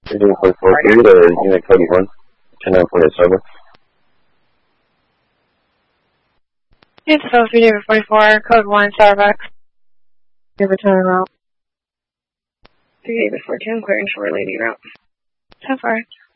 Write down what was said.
Unit 44 to Unit Cody 1, 10-9 Starbucks. Unit Sophie, Unit 44, Code 1, Starbucks. Give return route. 38 before 10, clearing short lady route. 10-4.